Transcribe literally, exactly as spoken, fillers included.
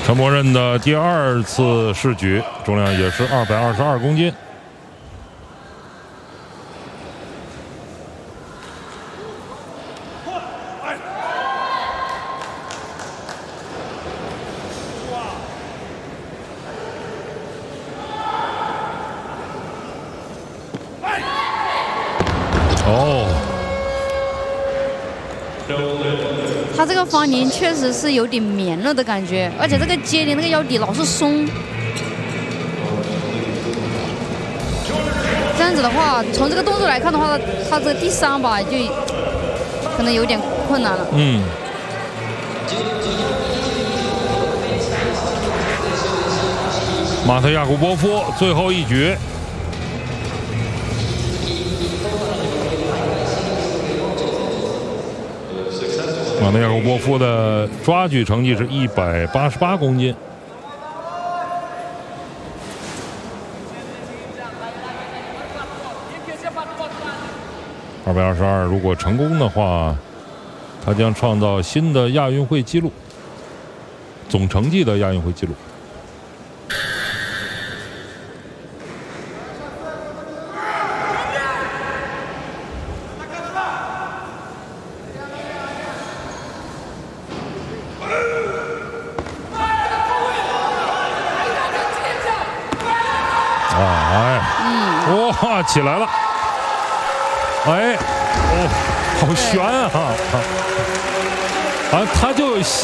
陈默认的第二次试举，重量也是二百二十二公斤。哦， 他这个防拧确实是有点绵了的感觉，而且这个接连那个腰底老是松。这样子的话，从这个动作来看的话，他这个第三把就可能有点困难了。 嗯。马特亚古波夫最后一局。马特亚古波夫的抓举成绩是一百八十八公斤。二百二十二，如果成功的话，他将创造新的亚运会纪录，总成绩的亚运会纪录。哎，嗯，哇，起来了，哎，哦，好悬啊！啊，他就。